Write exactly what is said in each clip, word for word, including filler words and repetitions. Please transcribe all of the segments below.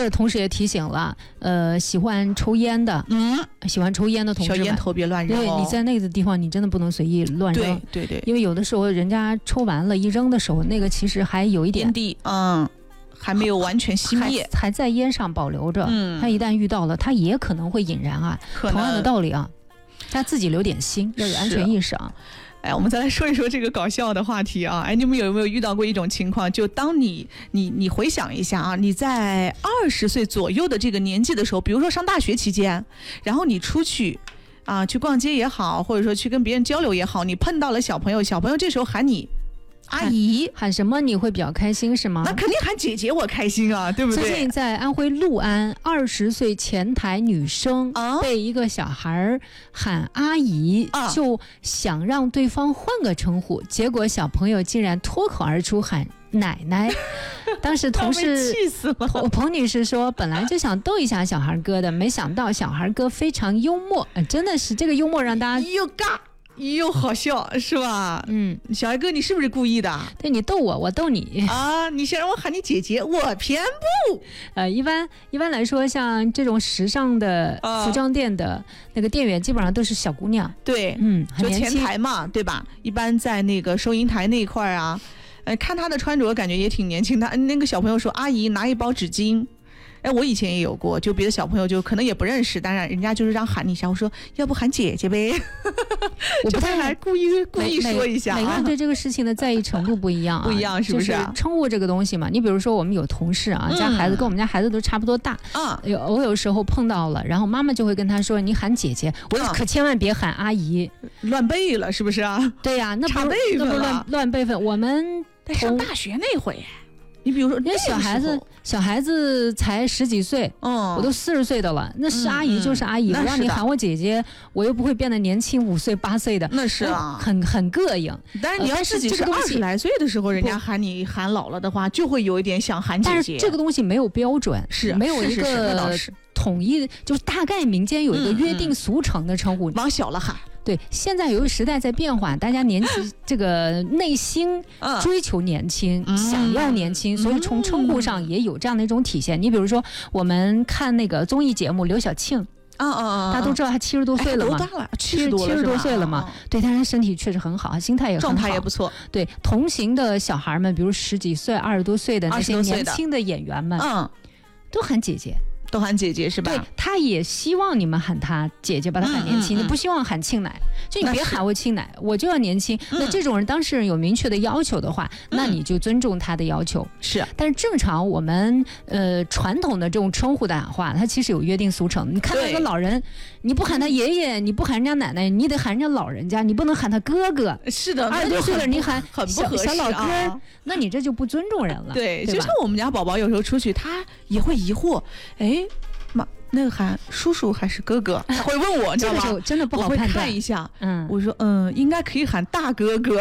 的同时也提醒了，呃，喜欢抽烟的， 嗯， 喜欢抽烟的同志们， 小烟头别乱扔、哦。 对，你在那个地方，你真的不能随意乱扔。 对对对， 因为有的时候人家抽完了，一扔的时候，那个其实还有一点烟蒂，嗯，还没有完全熄灭， 还, 还在烟上保留着。嗯，它一旦遇到了，它也可能会引燃啊。同样的道理啊，大家自己留点心，要有安全意识啊。 哎，我们再来说一说这个搞笑的话题啊！哎，你们有没有遇到过一种情况？就当你你你回想一下啊，你在二十岁左右的这个年纪的时候，比如说上大学期间，然后你出去啊去逛街也好，或者说去跟别人交流也好，你碰到了小朋友，小朋友这时候喊你阿姨， 喊什么你会比较开心是吗？ 那肯定喊姐姐，我开心啊，对不对？ 最近在安徽六安，二十岁前台女生被一个小孩喊阿姨，啊、就想让对方换个称呼，结果小朋友竟然脱口而出喊奶奶。当时同事气死了， 彭女士说，本来就想逗一下小孩哥的，没想到小孩哥非常幽默，呃、真的是这个幽默让大家又尬。又好笑是吧？嗯，小艾哥，你是不是故意的？ 对，你逗我，我逗你啊！你想让我喊你姐姐，我偏不。 呃，一般一般来说，像这种时尚的服装店的那个店员，基本上都是小姑娘。 对，嗯，就前台嘛，对吧？一般在那个收银台那一块啊，呃，看她的穿着，感觉也挺年轻的。那个小朋友说：“阿姨，拿一包纸巾。”哎，我以前也有过，就别的小朋友就可能也不认识，当然人家就是让喊你一下，我说要不喊姐姐呗， 我不太来故意故意说一下、啊。 每个人对这个事情的在意程度不一样、啊， 不一样是不是、啊？ 就是称呼这个东西嘛，你比如说我们有同事啊，家孩子跟我们家孩子都差不多大，嗯，有我有时候碰到了，然后妈妈就会跟他说你喊姐姐，我说可千万别喊阿姨， 乱辈了是不是啊？ 对呀、啊，那不差辈分了， 那不乱乱辈分。我们在上大学那会。你比如说， 那小孩子，小孩子才十几岁，嗯，我都四十岁的了，那是阿姨就是阿姨，我、嗯嗯、让你喊我姐姐，我又不会变得年轻五岁八岁的， 那是啊， 很很膈应。 但是你要自己是二十来岁的时候，人家喊你喊老了的话，就会有一点想喊姐姐。 但是这个东西没有标准， 是没有一个统一，就是大概民间有一个约定俗成的称呼， 嗯嗯、往小了喊。 对，现在由于时代在变化，大家年纪这个内心追求年轻，嗯、想要年轻，所以从称呼上也有这样的一种体现。嗯、你比如说，我们看那个综艺节目刘晓庆， 啊啊啊， 大家都知道她七十多岁了嘛， 多大了？七十多七十多岁了嘛，对，但是身体确实很好，心态也很好， 状态也不错。 对，同行的小孩们，比如十几岁、二十多岁的那些年轻的演员们，嗯，都喊姐姐。 都喊姐姐是吧？ 对，他也希望你们喊他姐姐，把他喊年轻，嗯嗯嗯、你不希望喊庆奶，就你别喊我庆奶，我就要年轻。嗯、那这种人当事人有明确的要求的话，嗯、那你就尊重他的要求。 是， 但是正常我们呃传统的这种称呼的喊话，它其实有约定俗成。你看到一个老人，你不喊他爷爷，你不喊人家奶奶，你得喊人家老人家，你不能喊他哥哥。 是的， 二十多岁了你喊很不合适、啊、 小, 小老哥，那你这就不尊重人了。 对， 对就像我们家宝宝有时候出去，他也会疑惑，哎。妈，那个喊叔叔还是哥哥？他会问我，你知道吗？ 这个真的不好判断。 我会看一下，嗯，我说嗯，应该可以喊大哥哥，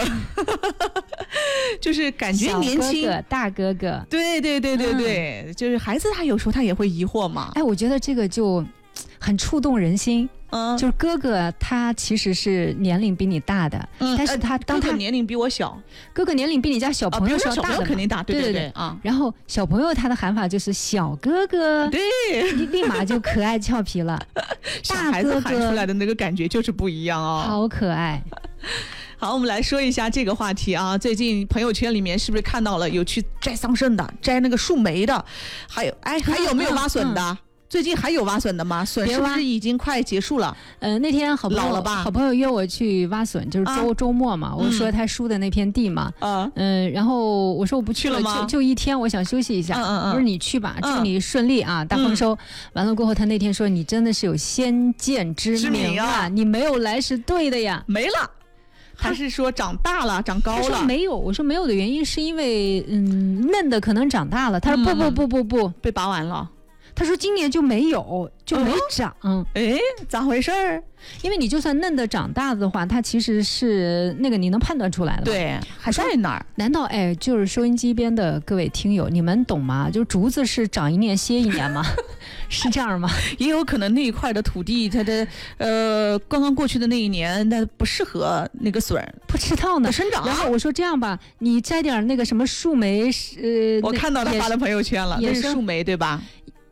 就是感觉年轻。 小哥哥大哥哥， 对对对对对，嗯、就是孩子他有时候他也会疑惑嘛。 哎，我觉得这个就很触动人心。嗯，就是哥哥他其实是年龄比你大的，嗯、但是他当他哥哥年龄比我小， 哥哥年龄比你家小朋友要大的、 啊，肯定大，对对对对, 对啊。 然后小朋友他的喊法就是小哥哥， 对， 立马就可爱俏皮了。 小孩子喊出来的那个感觉就是不一样哦， 好可爱。 好，我们来说一下这个话题啊。最近朋友圈里面是不是看到了有去摘桑葚的，摘那个树莓的，还有哎还有没有挖笋的？嗯嗯嗯最近还有挖笋的吗？笋是不是已经快结束了？ 呃，那天好朋友老了吧？ 好朋友约我去挖笋，就是周、啊、周末嘛。我说他输的那片地嘛，嗯、呃，然后我说我不去了， 去了吗？ 就就一天，我想休息一下。嗯嗯嗯。我说你去吧，祝你顺利啊， 嗯、 大丰收。嗯、完了过后，他那天说你真的是有先见之明啊，啊你没有来是对的呀， 没了。还是说长大了长高了？ 他说没有，我说没有的原因是因为嗯嫩的可能长大了。他说不不不不不， 被拔完了。 他说今年就没有，就没长。 哎、哦，咋回事儿？ 因为你就算嫩的长大的话，它其实是那个你能判断出来的。 对，还在哪儿？ 难道哎，就是收音机边的各位听友，你们懂吗？就竹子是长一年歇一年吗？是这样吗？ 也有可能那一块的土地，它的呃刚刚过去的那一年，那不适合那个笋不知道呢生长。 然后我说这样吧，你摘点那个什么树莓，呃， 我看到他发的朋友圈了，那是树莓对吧？